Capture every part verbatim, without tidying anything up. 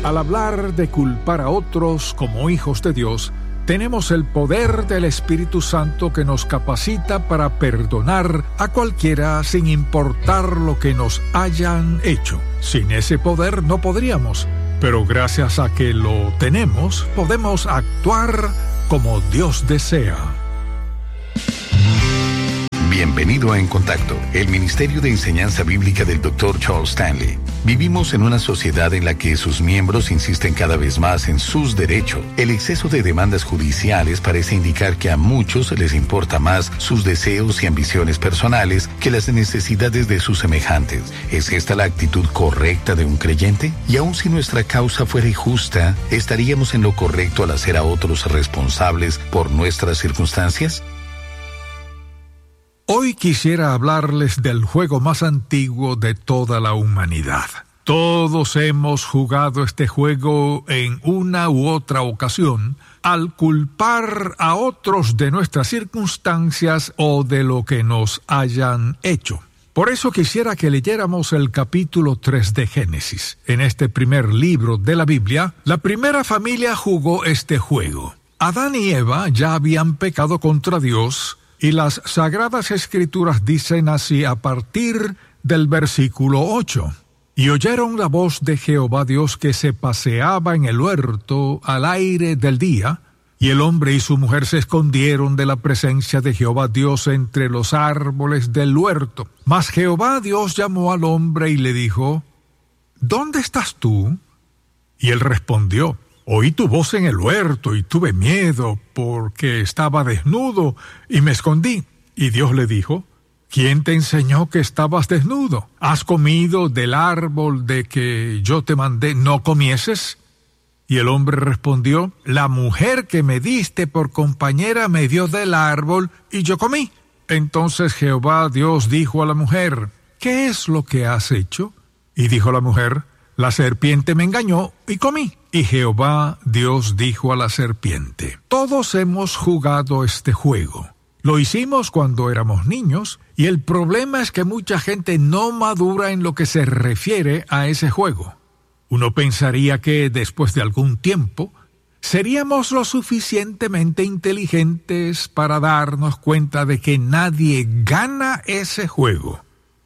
Al hablar de culpar a otros como hijos de Dios, tenemos el poder del Espíritu Santo que nos capacita para perdonar a cualquiera sin importar lo que nos hayan hecho. Sin ese poder no podríamos, pero gracias a que lo tenemos, podemos actuar como Dios desea. Bienvenido a En Contacto, el Ministerio de Enseñanza Bíblica del doctor Charles Stanley. Vivimos en una sociedad en la que sus miembros insisten cada vez más en sus derechos. El exceso de demandas judiciales parece indicar que a muchos les importa más sus deseos y ambiciones personales que las necesidades de sus semejantes. ¿Es esta la actitud correcta de un creyente? Y aun si nuestra causa fuera injusta, ¿estaríamos en lo correcto al hacer a otros responsables por nuestras circunstancias? Hoy quisiera hablarles del juego más antiguo de toda la humanidad. Todos hemos jugado este juego en una u otra ocasión al culpar a otros de nuestras circunstancias o de lo que nos hayan hecho. Por eso quisiera que leyéramos el capítulo tres de Génesis. En este primer libro de la Biblia, la primera familia jugó este juego. Adán y Eva ya habían pecado contra Dios, y las Sagradas Escrituras dicen así a partir del versículo ocho. Y oyeron la voz de Jehová Dios que se paseaba en el huerto al aire del día, y el hombre y su mujer se escondieron de la presencia de Jehová Dios entre los árboles del huerto. Mas Jehová Dios llamó al hombre y le dijo, ¿dónde estás tú? Y él respondió, oí tu voz en el huerto y tuve miedo porque estaba desnudo y me escondí. Y Dios le dijo, ¿quién te enseñó que estabas desnudo? ¿Has comido del árbol de que yo te mandé no comieses? Y el hombre respondió, la mujer que me diste por compañera me dio del árbol y yo comí. Entonces Jehová Dios dijo a la mujer, ¿qué es lo que has hecho? Y dijo la mujer, la serpiente me engañó y comí. Y Jehová Dios dijo a la serpiente, todos hemos jugado este juego. Lo hicimos cuando éramos niños, y el problema es que mucha gente no madura en lo que se refiere a ese juego. Uno pensaría que después de algún tiempo, seríamos lo suficientemente inteligentes para darnos cuenta de que nadie gana ese juego.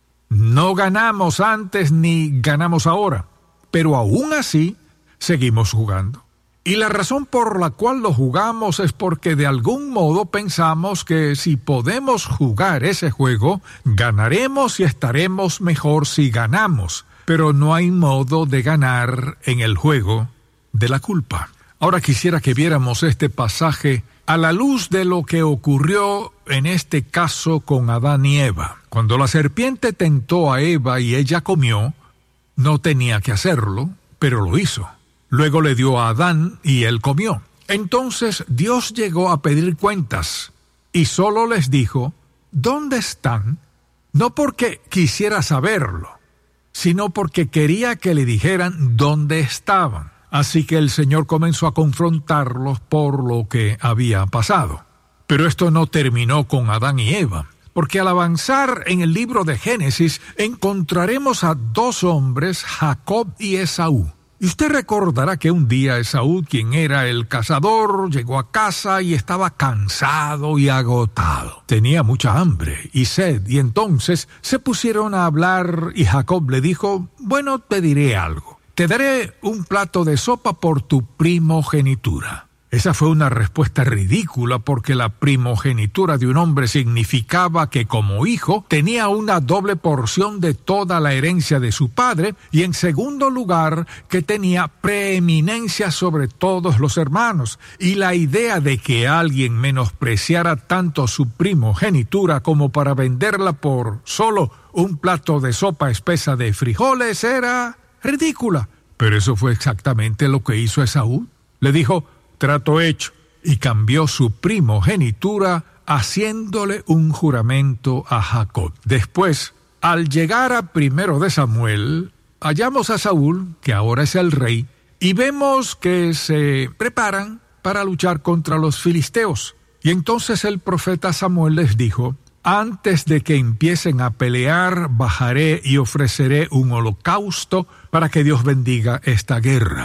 No ganamos antes ni ganamos ahora. Pero aún así, seguimos jugando. Y la razón por la cual lo jugamos es porque de algún modo pensamos que si podemos jugar ese juego, ganaremos y estaremos mejor si ganamos. Pero no hay modo de ganar en el juego de la culpa. Ahora quisiera que viéramos este pasaje a la luz de lo que ocurrió en este caso con Adán y Eva. Cuando la serpiente tentó a Eva y ella comió, no tenía que hacerlo, pero lo hizo. Luego le dio a Adán y él comió. Entonces Dios llegó a pedir cuentas y solo les dijo, ¿dónde están? No porque quisiera saberlo, sino porque quería que le dijeran dónde estaban. Así que el Señor comenzó a confrontarlos por lo que había pasado. Pero esto no terminó con Adán y Eva. Porque al avanzar en el libro de Génesis, encontraremos a dos hombres, Jacob y Esaú. Y usted recordará que un día Esaú, quien era el cazador, llegó a casa y estaba cansado y agotado. Tenía mucha hambre y sed, y entonces se pusieron a hablar y Jacob le dijo, bueno, te diré algo. Te daré un plato de sopa por tu primogenitura. Esa fue una respuesta ridícula porque la primogenitura de un hombre significaba que como hijo tenía una doble porción de toda la herencia de su padre y en segundo lugar que tenía preeminencia sobre todos los hermanos. Y la idea de que alguien menospreciara tanto su primogenitura como para venderla por solo un plato de sopa espesa de frijoles era ridícula. Pero eso fue exactamente lo que hizo Esaú. Le dijo, trato hecho, y cambió su primogenitura haciéndole un juramento a Jacob. Después, al llegar a primero de Samuel, hallamos a Saúl, que ahora es el rey, y vemos que se preparan para luchar contra los filisteos. Y entonces el profeta Samuel les dijo, antes de que empiecen a pelear, bajaré y ofreceré un holocausto para que Dios bendiga esta guerra.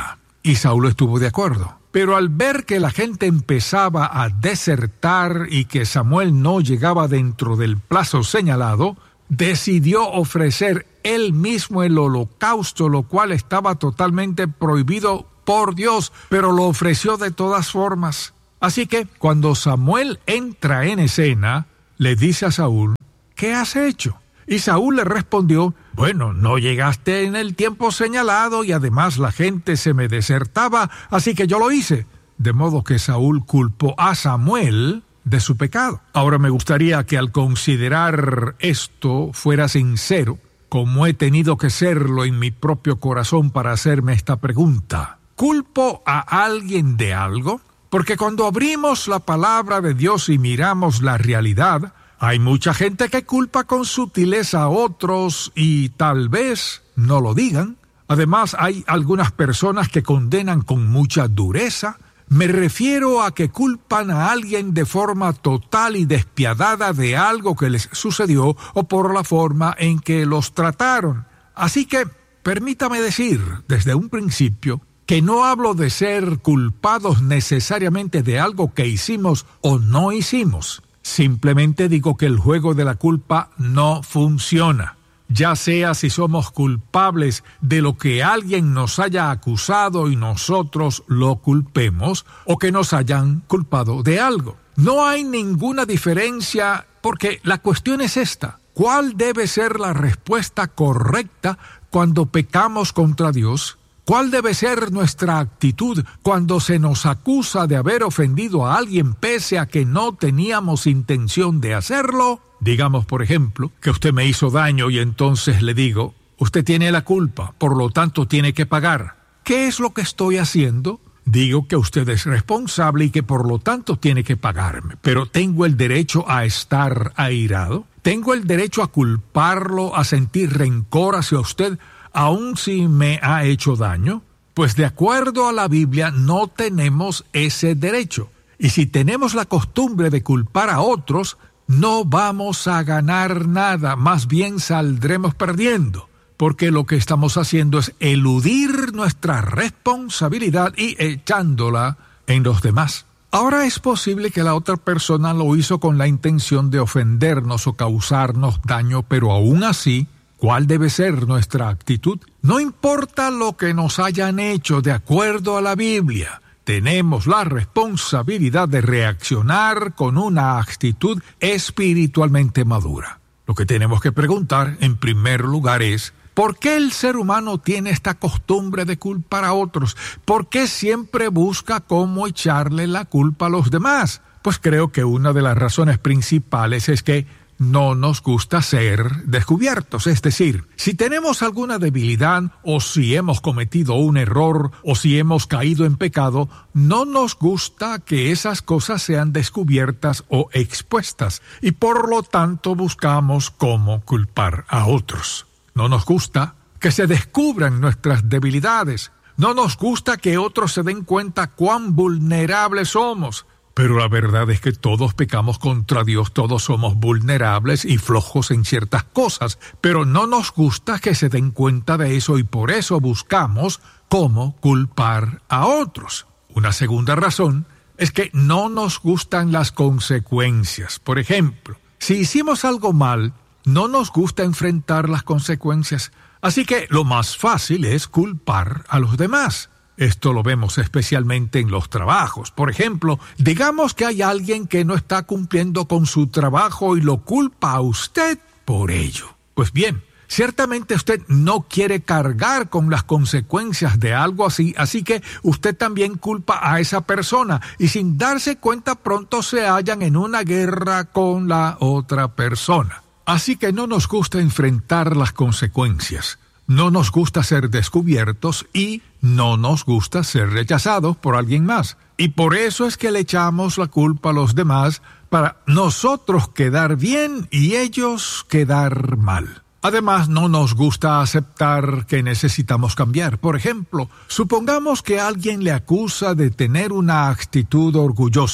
y Saúl estuvo de acuerdo. Pero al ver que la gente empezaba a desertar y que Samuel no llegaba dentro del plazo señalado, decidió ofrecer él mismo el holocausto, lo cual estaba totalmente prohibido por Dios, pero lo ofreció de todas formas. Así que cuando Samuel entra en escena, le dice a Saúl, ¿qué has hecho? Y Saúl le respondió, bueno, no llegaste en el tiempo señalado y además la gente se me desertaba, así que yo lo hice. De modo que Saúl culpó a Samuel de su pecado. Ahora me gustaría que al considerar esto fuera sincero, como he tenido que serlo en mi propio corazón para hacerme esta pregunta. ¿Culpo a alguien de algo? Porque cuando abrimos la palabra de Dios y miramos la realidad, hay mucha gente que culpa con sutileza a otros y tal vez no lo digan. Además, hay algunas personas que condenan con mucha dureza. Me refiero a que culpan a alguien de forma total y despiadada de algo que les sucedió o por la forma en que los trataron. Así que, permítame decir desde un principio que no hablo de ser culpados necesariamente de algo que hicimos o no hicimos. Simplemente digo que el juego de la culpa no funciona. Ya sea si somos culpables de lo que alguien nos haya acusado y nosotros lo culpemos, o que nos hayan culpado de algo. No hay ninguna diferencia porque la cuestión es esta. ¿Cuál debe ser la respuesta correcta cuando pecamos contra Dios? ¿Cuál debe ser nuestra actitud cuando se nos acusa de haber ofendido a alguien pese a que no teníamos intención de hacerlo? Digamos, por ejemplo, que usted me hizo daño y entonces le digo, usted tiene la culpa, por lo tanto tiene que pagar. ¿Qué es lo que estoy haciendo? Digo que usted es responsable y que por lo tanto tiene que pagarme, pero ¿tengo el derecho a estar airado? ¿Tengo el derecho a culparlo, a sentir rencor hacia usted, aun si me ha hecho daño? Pues de acuerdo a la Biblia no tenemos ese derecho. Y si tenemos la costumbre de culpar a otros, no vamos a ganar nada, más bien saldremos perdiendo, porque lo que estamos haciendo es eludir nuestra responsabilidad y echándola en los demás. Ahora es posible que la otra persona lo hizo con la intención de ofendernos o causarnos daño, pero aún así, ¿cuál debe ser nuestra actitud? No importa lo que nos hayan hecho, de acuerdo a la Biblia, tenemos la responsabilidad de reaccionar con una actitud espiritualmente madura. Lo que tenemos que preguntar, en primer lugar, es ¿por qué el ser humano tiene esta costumbre de culpar a otros? ¿Por qué siempre busca cómo echarle la culpa a los demás? Pues creo que una de las razones principales es que no nos gusta ser descubiertos. Es decir, si tenemos alguna debilidad o si hemos cometido un error o si hemos caído en pecado, no nos gusta que esas cosas sean descubiertas o expuestas y por lo tanto buscamos cómo culpar a otros. No nos gusta que se descubran nuestras debilidades. No nos gusta que otros se den cuenta cuán vulnerables somos. Pero la verdad es que todos pecamos contra Dios, todos somos vulnerables y flojos en ciertas cosas, pero no nos gusta que se den cuenta de eso y por eso buscamos cómo culpar a otros. Una segunda razón es que no nos gustan las consecuencias. Por ejemplo, si hicimos algo mal, no nos gusta enfrentar las consecuencias, así que lo más fácil es culpar a los demás. Esto lo vemos especialmente en los trabajos. Por ejemplo, digamos que hay alguien que no está cumpliendo con su trabajo y lo culpa a usted por ello. Pues bien, ciertamente usted no quiere cargar con las consecuencias de algo así, así que usted también culpa a esa persona y sin darse cuenta pronto se hallan en una guerra con la otra persona. Así que no nos gusta enfrentar las consecuencias. No nos gusta ser descubiertos y no nos gusta ser rechazados por alguien más. Y por eso es que le echamos la culpa a los demás para nosotros quedar bien y ellos quedar mal. Además, no nos gusta aceptar que necesitamos cambiar. Por ejemplo, supongamos que alguien le acusa de tener una actitud orgullosa.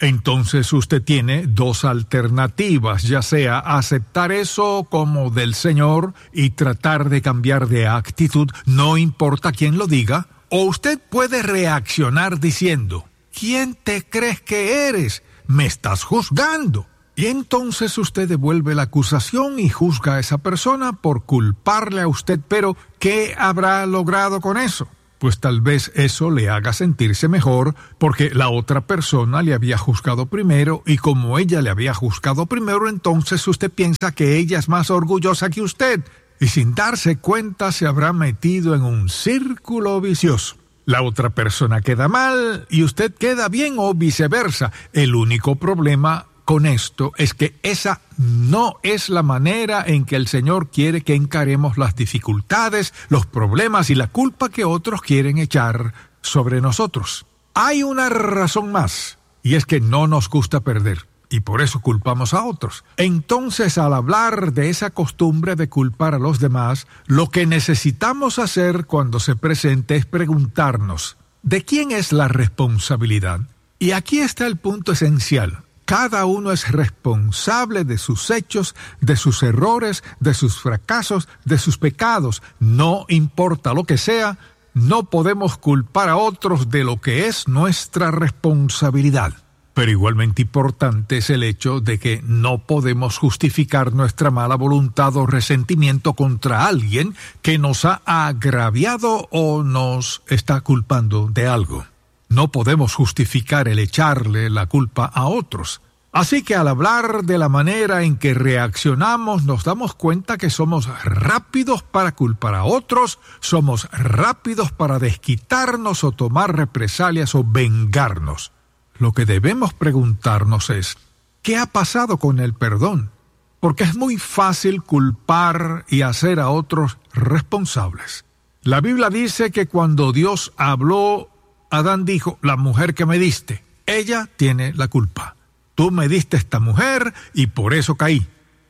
entonces usted tiene dos alternativas, ya sea aceptar eso como del Señor y tratar de cambiar de actitud, no importa quién lo diga, o usted puede reaccionar diciendo, ¿quién te crees que eres? Me estás juzgando. Y entonces usted devuelve la acusación y juzga a esa persona por culparle a usted, pero ¿qué habrá logrado con eso? Pues tal vez eso le haga sentirse mejor porque la otra persona le había juzgado primero y como ella le había juzgado primero, entonces usted piensa que ella es más orgullosa que usted y sin darse cuenta se habrá metido en un círculo vicioso. La otra persona queda mal y usted queda bien o viceversa. El único problema con esto es que esa no es la manera en que el Señor quiere que encaremos las dificultades, los problemas y la culpa que otros quieren echar sobre nosotros. Hay una razón más, y es que no nos gusta perder, y por eso culpamos a otros. Entonces, al hablar de esa costumbre de culpar a los demás, lo que necesitamos hacer cuando se presente es preguntarnos, ¿de quién es la responsabilidad? Y aquí está el punto esencial. Cada uno es responsable de sus hechos, de sus errores, de sus fracasos, de sus pecados. No importa lo que sea, no podemos culpar a otros de lo que es nuestra responsabilidad. Pero igualmente importante es el hecho de que no podemos justificar nuestra mala voluntad o resentimiento contra alguien que nos ha agraviado o nos está culpando de algo. No podemos justificar el echarle la culpa a otros. Así que al hablar de la manera en que reaccionamos, nos damos cuenta que somos rápidos para culpar a otros, somos rápidos para desquitarnos o tomar represalias o vengarnos. Lo que debemos preguntarnos es, ¿qué ha pasado con el perdón? Porque es muy fácil culpar y hacer a otros responsables. La Biblia dice que cuando Dios habló, Adán dijo, la mujer que me diste, ella tiene la culpa. Tú me diste esta mujer y por eso caí.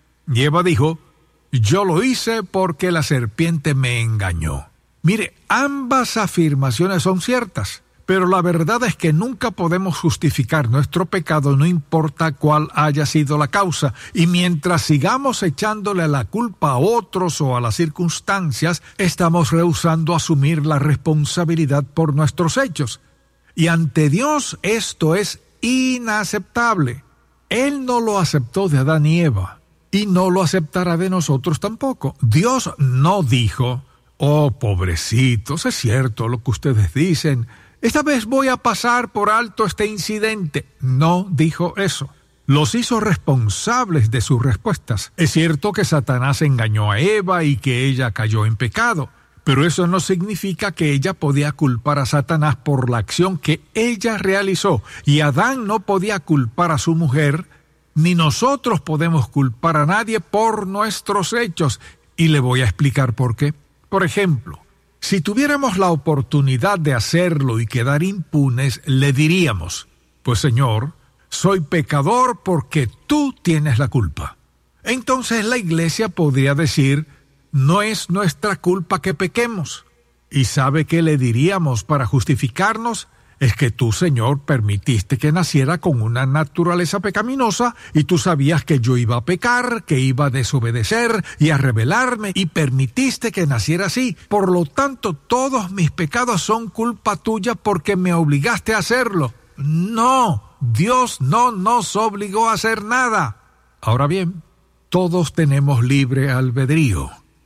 Y Eva dijo, yo lo hice porque la serpiente me engañó. Mire, ambas afirmaciones son ciertas, pero la verdad es que nunca podemos justificar nuestro pecado, no importa cuál haya sido la causa. Y mientras sigamos echándole la culpa a otros o a las circunstancias, estamos rehusando asumir la responsabilidad por nuestros hechos. Y ante Dios esto es inaceptable. Él no lo aceptó de Adán y Eva, y no lo aceptará de nosotros tampoco. Dios no dijo, oh, pobrecitos, es cierto lo que ustedes dicen, esta vez voy a pasar por alto este incidente. No dijo eso. Los hizo responsables de sus respuestas. Es cierto que Satanás engañó a Eva y que ella cayó en pecado, pero eso no significa que ella podía culpar a Satanás por la acción que ella realizó. Y Adán no podía culpar a su mujer, ni nosotros podemos culpar a nadie por nuestros hechos. Y le voy a explicar por qué. Por ejemplo, si tuviéramos la oportunidad de hacerlo y quedar impunes, le diríamos, pues Señor, soy pecador porque tú tienes la culpa. Entonces la iglesia podría decir, no es nuestra culpa que pequemos. ¿Y sabe qué le diríamos para justificarnos? Es que tú, Señor, permitiste que naciera con una naturaleza pecaminosa y tú sabías que yo iba a pecar, que iba a desobedecer y a rebelarme y permitiste que naciera así. Por lo tanto, todos mis pecados son culpa tuya porque me obligaste a hacerlo. No, Dios no nos obligó a hacer nada. Ahora bien, todos tenemos libre albedrío,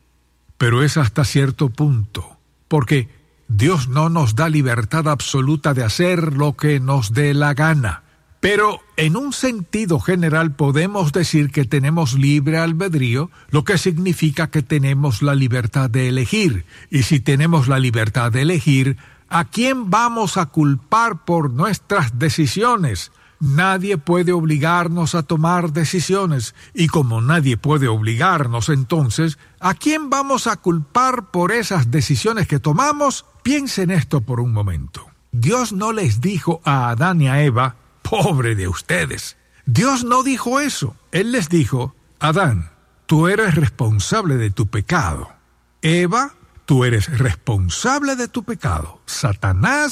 pero es hasta cierto punto, porque Dios no nos da libertad absoluta de hacer lo que nos dé la gana. Pero en un sentido general podemos decir que tenemos libre albedrío, lo que significa que tenemos la libertad de elegir. Y si tenemos la libertad de elegir, ¿a quién vamos a culpar por nuestras decisiones? Nadie puede obligarnos a tomar decisiones, y como nadie puede obligarnos, entonces, ¿a quién vamos a culpar por esas decisiones que tomamos? Piensen esto por un momento. Dios no les dijo a Adán y a Eva, pobre de ustedes. Dios no dijo eso. Él les dijo, Adán, tú eres responsable de tu pecado. Eva, tú eres responsable de tu pecado. Satanás,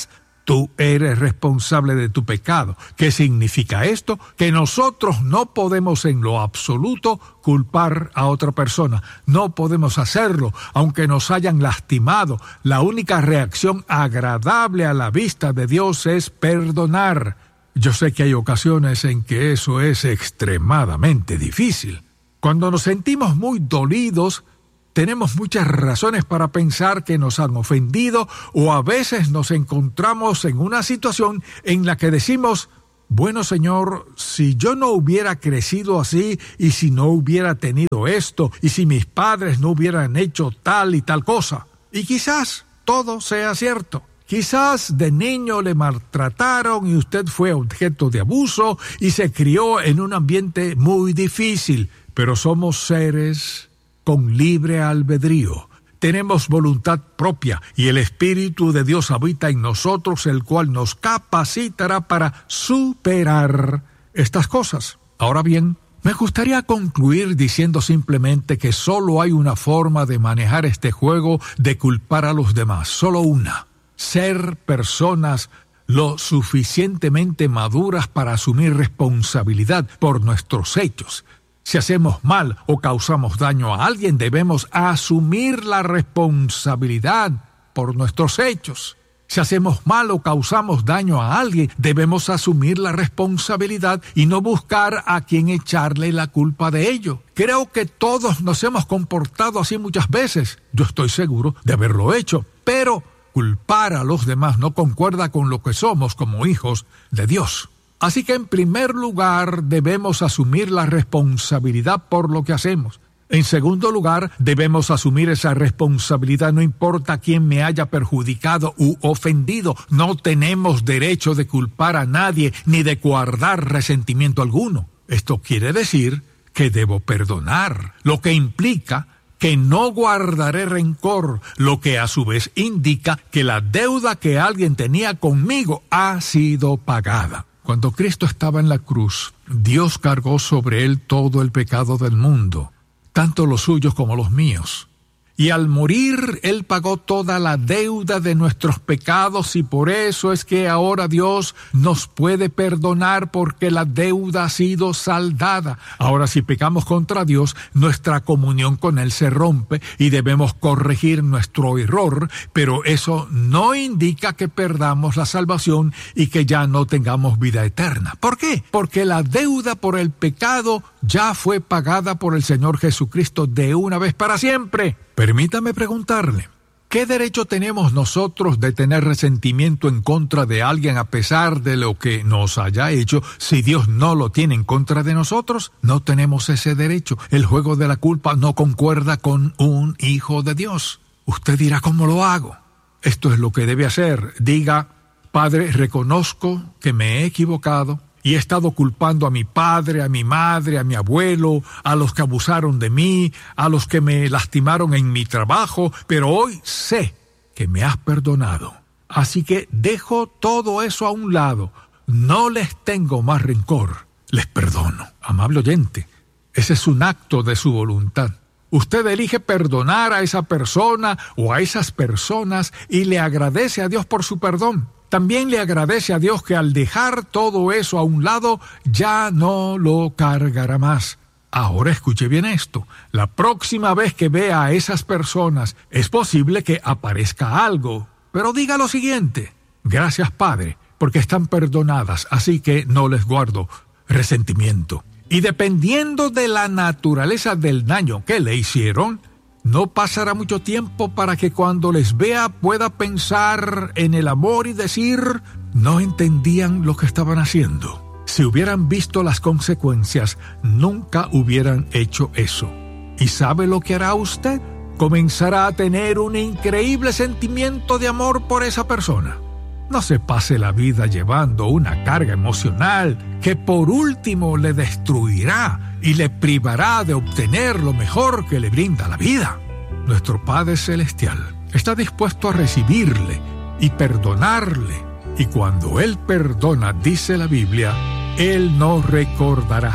Tú eres responsable de tu pecado. ¿Qué significa esto? Que nosotros no podemos en lo absoluto culpar a otra persona. No podemos hacerlo, aunque nos hayan lastimado. La única reacción agradable a la vista de Dios es perdonar. Yo sé que hay ocasiones en que eso es extremadamente difícil. Cuando nos sentimos muy dolidos, tenemos muchas razones para pensar que nos han ofendido, o a veces nos encontramos en una situación en la que decimos, bueno, Señor, si yo no hubiera crecido así, y si no hubiera tenido esto, y si mis padres no hubieran hecho tal y tal cosa. Y quizás todo sea cierto. Quizás de niño le maltrataron y usted fue objeto de abuso y se crió en un ambiente muy difícil, pero somos seres con libre albedrío. Tenemos voluntad propia y el Espíritu de Dios habita en nosotros, el cual nos capacitará para superar estas cosas. Ahora bien, me gustaría concluir diciendo simplemente que solo hay una forma de manejar este juego de culpar a los demás, solo una: ser personas lo suficientemente maduras para asumir responsabilidad por nuestros hechos. Si hacemos mal o causamos daño a alguien, debemos asumir la responsabilidad por nuestros hechos. Si hacemos mal o causamos daño a alguien, debemos asumir la responsabilidad y no buscar a quien echarle la culpa de ello. Creo que todos nos hemos comportado así muchas veces. Yo estoy seguro de haberlo hecho, pero culpar a los demás no concuerda con lo que somos como hijos de Dios. Así que en primer lugar debemos asumir la responsabilidad por lo que hacemos. En segundo lugar, debemos asumir esa responsabilidad no importa quién me haya perjudicado u ofendido. No tenemos derecho de culpar a nadie ni de guardar resentimiento alguno. Esto quiere decir que debo perdonar, lo que implica que no guardaré rencor, lo que a su vez indica que la deuda que alguien tenía conmigo ha sido pagada. Cuando Cristo estaba en la cruz, Dios cargó sobre él todo el pecado del mundo, tanto los suyos como los míos. Y al morir, él pagó toda la deuda de nuestros pecados, y por eso es que ahora Dios nos puede perdonar, porque la deuda ha sido saldada. Ahora, si pecamos contra Dios, nuestra comunión con él se rompe y debemos corregir nuestro error, pero eso no indica que perdamos la salvación y que ya no tengamos vida eterna. ¿Por qué? Porque la deuda por el pecado ya fue pagada por el Señor Jesucristo de una vez para siempre. Permítame preguntarle, ¿qué derecho tenemos nosotros de tener resentimiento en contra de alguien a pesar de lo que nos haya hecho, si Dios no lo tiene en contra de nosotros? No tenemos ese derecho. El juego de la culpa no concuerda con un hijo de Dios. Usted dirá, ¿cómo lo hago? Esto es lo que debe hacer. Diga, Padre, reconozco que me he equivocado y he estado culpando a mi padre, a mi madre, a mi abuelo, a los que abusaron de mí, a los que me lastimaron en mi trabajo, pero hoy sé que me has perdonado. Así que dejo todo eso a un lado. No les tengo más rencor. Les perdono. Amable oyente, ese es un acto de su voluntad. Usted elige perdonar a esa persona o a esas personas y le agradece a Dios por su perdón. También le agradece a Dios que al dejar todo eso a un lado, ya no lo cargará más. Ahora escuche bien esto. La próxima vez que vea a esas personas, es posible que aparezca algo, pero diga lo siguiente: gracias, Padre, porque están perdonadas, así que no les guardo resentimiento. Y dependiendo de la naturaleza del daño que le hicieron, no pasará mucho tiempo para que cuando les vea pueda pensar en el amor y decir, no entendían lo que estaban haciendo. Si hubieran visto las consecuencias, nunca hubieran hecho eso. ¿Y sabe lo que hará usted? Comenzará a tener un increíble sentimiento de amor por esa persona. No se pase la vida llevando una carga emocional que por último le destruirá y le privará de obtener lo mejor que le brinda la vida. Nuestro Padre Celestial está dispuesto a recibirle y perdonarle. Y cuando Él perdona, dice la Biblia, Él no recordará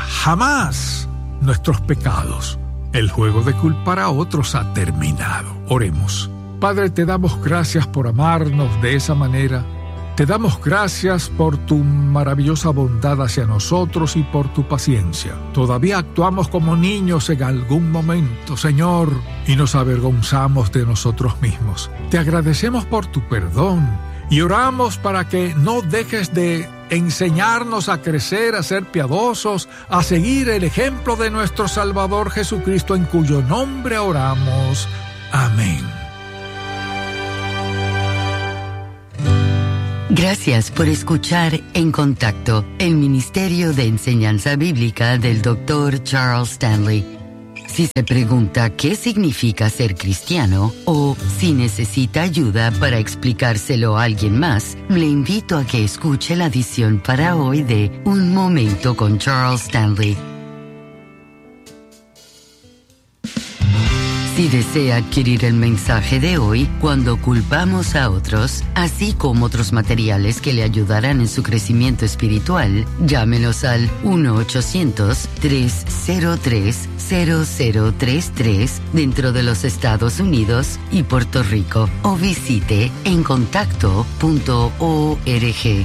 jamás nuestros pecados. El juego de culpar a otros ha terminado. Oremos. Padre, te damos gracias por amarnos de esa manera. Te damos gracias por tu maravillosa bondad hacia nosotros y por tu paciencia. Todavía actuamos como niños en algún momento, Señor, y nos avergonzamos de nosotros mismos. Te agradecemos por tu perdón y oramos para que no dejes de enseñarnos a crecer, a ser piadosos, a seguir el ejemplo de nuestro Salvador Jesucristo, en cuyo nombre oramos. Amén. Gracias por escuchar En Contacto, el Ministerio de Enseñanza Bíblica del doctor Charles Stanley. Si se pregunta qué significa ser cristiano o si necesita ayuda para explicárselo a alguien más, le invito a que escuche la edición para hoy de Un Momento con Charles Stanley. Si desea adquirir el mensaje de hoy, Cuando culpamos a otros, así como otros materiales que le ayudarán en su crecimiento espiritual, llámenos al uno ochocientos, tres cero tres, cero cero tres tres dentro de los Estados Unidos y Puerto Rico o visite en contacto punto org.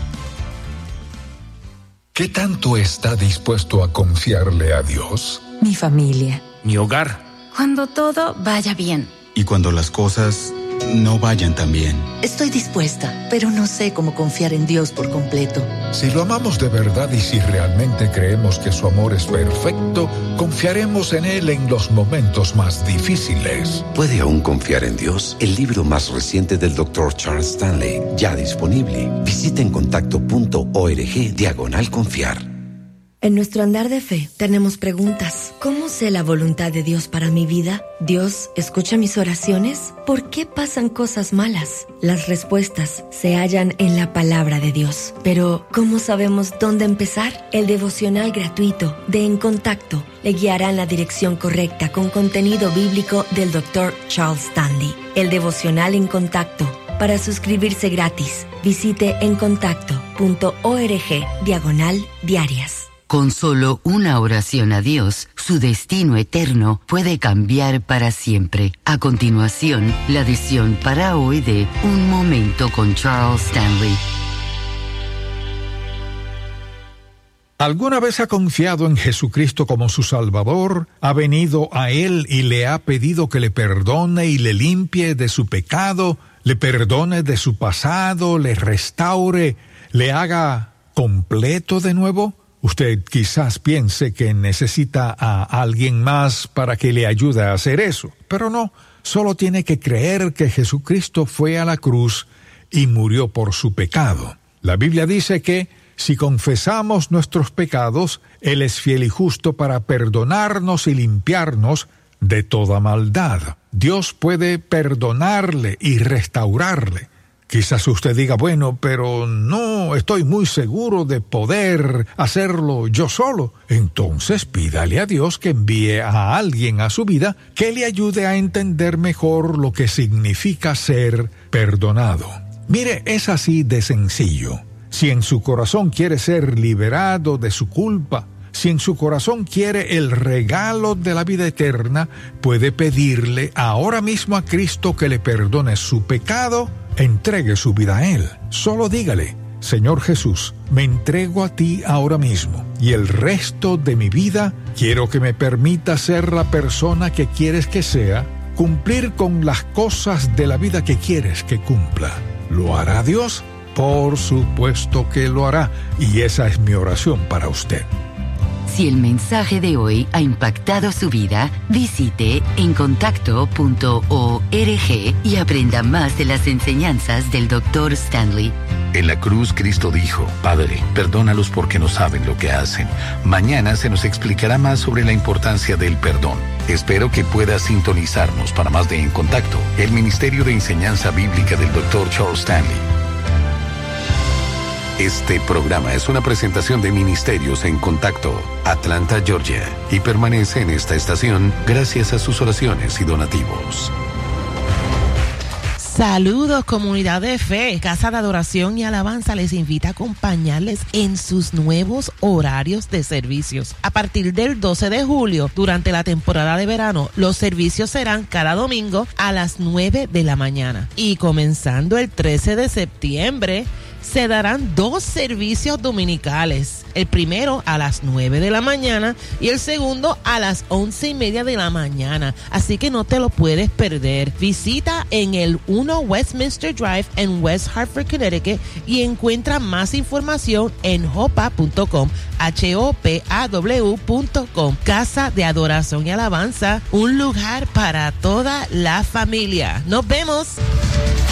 ¿Qué tanto está dispuesto a confiarle a Dios? Mi familia. Mi hogar. Cuando todo vaya bien. Y cuando las cosas no vayan tan bien. Estoy dispuesta, pero no sé cómo confiar en Dios por completo. Si lo amamos de verdad y si realmente creemos que su amor es perfecto, confiaremos en Él en los momentos más difíciles. ¿Puede aún confiar en Dios? El libro más reciente del doctor Charles Stanley, ya disponible. Visita en contacto punto org diagonal confiar. En nuestro andar de fe tenemos preguntas. ¿Cómo sé la voluntad de Dios para mi vida? ¿Dios escucha mis oraciones? ¿Por qué pasan cosas malas? Las respuestas se hallan en la palabra de Dios. Pero, ¿cómo sabemos dónde empezar? El devocional gratuito de En Contacto le guiará en la dirección correcta con contenido bíblico del doctor Charles Stanley. El devocional En Contacto. Para suscribirse gratis, visite en contacto punto org diagonal diarias. Con solo una oración a Dios, su destino eterno puede cambiar para siempre. A continuación, la edición para hoy de Un Momento con Charles Stanley. ¿Alguna vez ha confiado en Jesucristo como su Salvador? ¿Ha venido a Él y le ha pedido que le perdone y le limpie de su pecado, le perdone de su pasado, le restaure, le haga completo de nuevo? Usted quizás piense que necesita a alguien más para que le ayude a hacer eso, pero no, solo tiene que creer que Jesucristo fue a la cruz y murió por su pecado. La Biblia dice que si confesamos nuestros pecados, Él es fiel y justo para perdonarnos y limpiarnos de toda maldad. Dios puede perdonarle y restaurarle. Quizás usted diga, bueno, pero no estoy muy seguro de poder hacerlo yo solo. Entonces pídale a Dios que envíe a alguien a su vida que le ayude a entender mejor lo que significa ser perdonado. Mire, es así de sencillo. Si en su corazón quiere ser liberado de su culpa, si en su corazón quiere el regalo de la vida eterna, puede pedirle ahora mismo a Cristo que le perdone su pecado. Entregue su vida a Él. Solo dígale, Señor Jesús, me entrego a ti ahora mismo y el resto de mi vida quiero que me permita ser la persona que quieres que sea, cumplir con las cosas de la vida que quieres que cumpla. ¿Lo hará Dios? Por supuesto que lo hará, y esa es mi oración para usted. Si el mensaje de hoy ha impactado su vida, visite en contacto punto org y aprenda más de las enseñanzas del doctor Stanley. En la cruz, Cristo dijo, Padre, perdónalos porque no saben lo que hacen. Mañana se nos explicará más sobre la importancia del perdón. Espero que pueda sintonizarnos para más de En Contacto, el Ministerio de Enseñanza Bíblica del doctor Charles Stanley. Este programa es una presentación de Ministerios en Contacto, Atlanta, Georgia, y permanece en esta estación gracias a sus oraciones y donativos. Saludos, comunidad de fe. Casa de Adoración y Alabanza les invita a acompañarles en sus nuevos horarios de servicios. A partir del doce de julio, durante la temporada de verano, los servicios serán cada domingo a las nueve de la mañana. Y comenzando el trece de septiembre, se darán dos servicios dominicales. El primero a las nueve de la mañana y el segundo a las once y media de la mañana. Así que no te lo puedes perder. Visita en el uno Westminster Drive en West Hartford, Connecticut y encuentra más información en hopa punto com, H O P A W punto com. Casa de Adoración y Alabanza, un lugar para toda la familia. ¡Nos vemos!